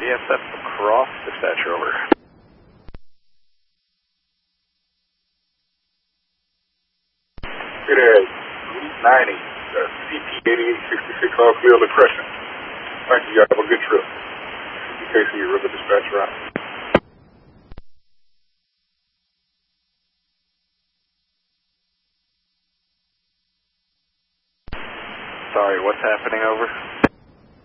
VSF across, dispatcher over. Good day, 90, CP 8866, all clear, look crescent. Thank you, y'all. Have a good trip. KC, River Dispatcher out. Sorry, what's happening over?